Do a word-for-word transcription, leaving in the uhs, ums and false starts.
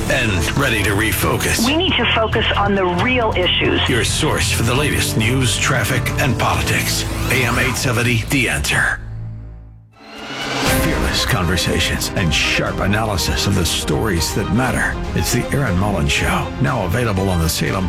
and ready to refocus. We need to focus on the real issues. Your source for the latest news, traffic, and politics. A M eight seventy, The Answer. Fearless conversations and sharp analysis of the stories that matter. It's the Aaron Mullins Show, now available on the Salem